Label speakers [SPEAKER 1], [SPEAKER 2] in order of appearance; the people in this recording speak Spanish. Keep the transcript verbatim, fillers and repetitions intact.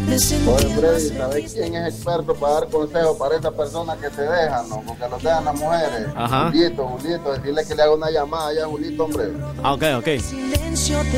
[SPEAKER 1] Oye, Freddy, ¿sabes quién es experto para dar consejos para esas personas que se dejan, no? Porque los dejan las mujeres.
[SPEAKER 2] Ajá.
[SPEAKER 1] Julito, Julito, decirle que le haga una llamada ya, Julito, hombre.
[SPEAKER 2] Ah, ok, ok.